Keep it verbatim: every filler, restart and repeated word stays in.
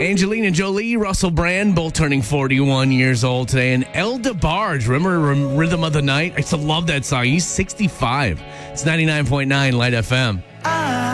Angelina Jolie, Russell Brand, both turning forty-one years old today. And El DeBarge, remember Rhythm of the Night? I used to love that song. He's sixty-five. It's ninety-nine point nine Light F M.